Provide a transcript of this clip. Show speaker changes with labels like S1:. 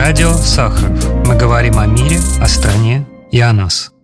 S1: Радио Сахаров. Мы говорим о мире, о стране и о нас.